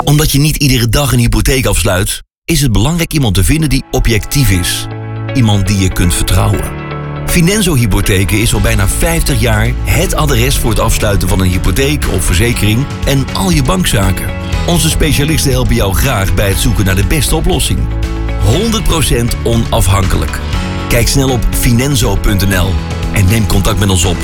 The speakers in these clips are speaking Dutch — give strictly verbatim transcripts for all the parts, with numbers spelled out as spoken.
Omdat je niet iedere dag een hypotheek afsluit, is het belangrijk iemand te vinden die objectief is. Iemand die je kunt vertrouwen. Finanzo Hypotheken is al bijna vijftig jaar het adres voor het afsluiten van een hypotheek of verzekering en al je bankzaken. Onze specialisten helpen jou graag bij het zoeken naar de beste oplossing. honderd procent onafhankelijk. Kijk snel op finanzo punt n l en neem contact met ons op.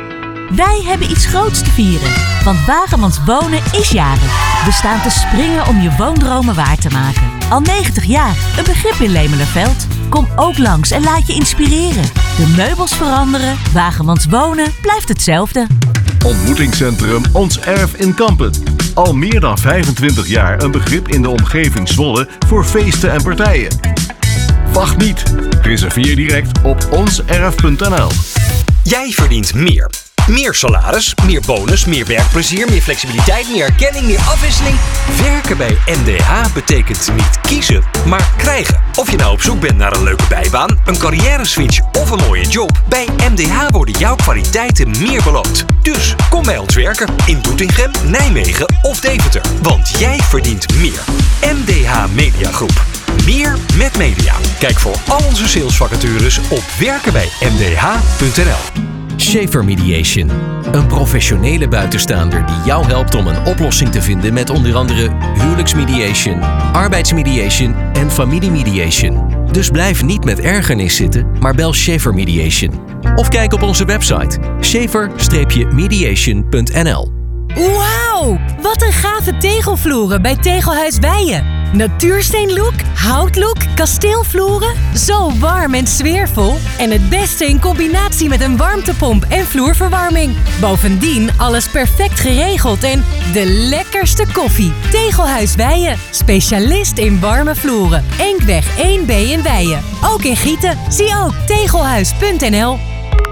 Wij hebben iets groots te vieren, want Wagemans Wonen is jarig. We staan te springen om je woondromen waar te maken. Al negentig jaar, een begrip in Lemelerveld. Kom ook langs en laat je inspireren. De meubels veranderen, Wagemans Wonen blijft hetzelfde. Ontmoetingscentrum Ons Erf in Kampen. Al meer dan vijfentwintig jaar een begrip in de omgeving Zwolle voor feesten en partijen. Wacht niet. Reserveer direct op ons erf punt n l. Jij verdient meer. Meer salaris, meer bonus, meer werkplezier, meer flexibiliteit, meer erkenning, meer afwisseling. Werken bij M D H betekent niet kiezen, maar krijgen. Of je nou op zoek bent naar een leuke bijbaan, een carrière-switch of een mooie job. Bij M D H worden jouw kwaliteiten meer beloond. Dus kom bij ons werken in Doetinchem, Nijmegen of Deventer. Want jij verdient meer. M D H Media Groep. Meer met media. Kijk voor al onze salesvacatures op werken bij m d h punt n l. Schaefer Mediation. Een professionele buitenstaander die jou helpt om een oplossing te vinden met onder andere huwelijksmediation, arbeidsmediation en familiemediation. Dus blijf niet met ergernis zitten, maar bel Schaefer Mediation. Of kijk op onze website schaefer mediation punt n l. Wauw, wat een gave tegelvloeren bij Tegelhuis Weijen. Natuursteenlook, houtlook, kasteelvloeren. Zo warm en sfeervol. En het beste in combinatie met een warmtepomp en vloerverwarming. Bovendien alles perfect geregeld en de lekkerste koffie. Tegelhuis Weijen, specialist in warme vloeren. Enkweg één B in Weijen. Ook in Gieten. Zie ook tegelhuis punt n l.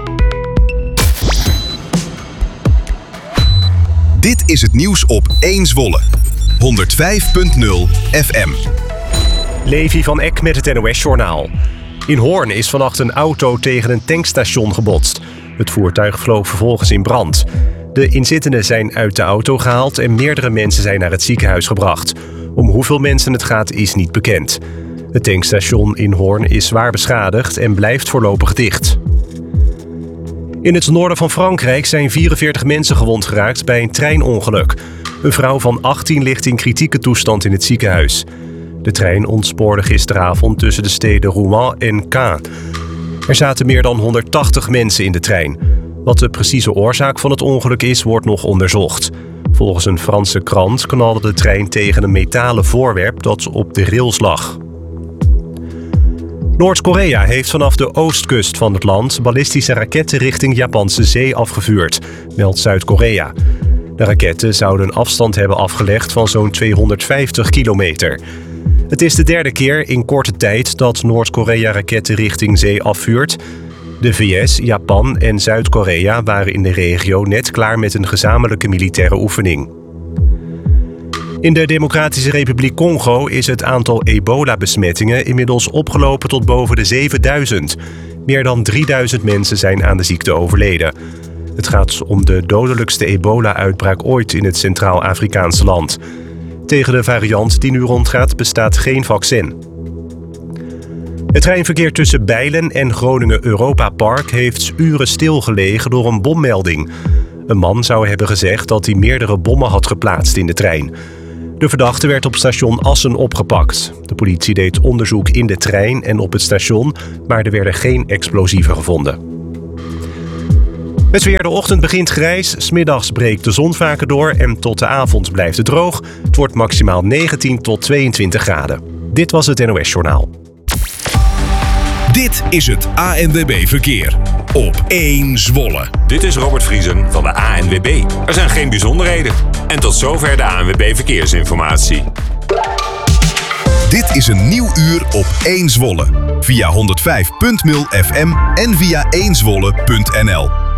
Dit is het nieuws op één Zwolle. honderdvijf punt nul F M. Levi van Eck met het N O S-journaal. In Hoorn is vannacht een auto tegen een tankstation gebotst. Het voertuig vloog vervolgens in brand. De inzittenden zijn uit de auto gehaald en meerdere mensen zijn naar het ziekenhuis gebracht. Om hoeveel mensen het gaat is niet bekend. Het tankstation in Hoorn is zwaar beschadigd en blijft voorlopig dicht. In het noorden van Frankrijk zijn vierenveertig mensen gewond geraakt bij een treinongeluk. Een vrouw van achttien ligt in kritieke toestand in het ziekenhuis. De trein ontspoorde gisteravond tussen de steden Rouen en Caen. Er zaten meer dan honderdtachtig mensen in de trein. Wat de precieze oorzaak van het ongeluk is, wordt nog onderzocht. Volgens een Franse krant knalde de trein tegen een metalen voorwerp dat op de rails lag. Noord-Korea heeft vanaf de oostkust van het land ballistische raketten richting Japanse zee afgevuurd, meldt Zuid-Korea. De raketten zouden een afstand hebben afgelegd van zo'n tweehonderdvijftig kilometer. Het is de derde keer in korte tijd dat Noord-Korea raketten richting zee afvuurt. De V S, Japan en Zuid-Korea waren in de regio net klaar met een gezamenlijke militaire oefening. In de Democratische Republiek Congo is het aantal ebola-besmettingen inmiddels opgelopen tot boven de zevenduizend. Meer dan drieduizend mensen zijn aan de ziekte overleden. Het gaat om de dodelijkste ebola-uitbraak ooit in het Centraal-Afrikaanse land. Tegen de variant die nu rondgaat bestaat geen vaccin. Het treinverkeer tussen Bijlen en Groningen Europa Park heeft uren stilgelegen door een bommelding. Een man zou hebben gezegd dat hij meerdere bommen had geplaatst in de trein. De verdachte werd op station Assen opgepakt. De politie deed onderzoek in de trein en op het station, maar er werden geen explosieven gevonden. Het weer, de ochtend begint grijs, 's middags breekt de zon vaker door en tot de avond blijft het droog. Het wordt maximaal negentien tot tweeëntwintig graden. Dit was het N O S-journaal. Dit is het A N W B Verkeer op één Zwolle. Dit is Robert Vriesen van de A N W B. Er zijn geen bijzonderheden. En tot zover de A N W B Verkeersinformatie. Dit is een nieuw uur op één Zwolle. Via honderdvijf punt nul F M en via één zwolle punt n l.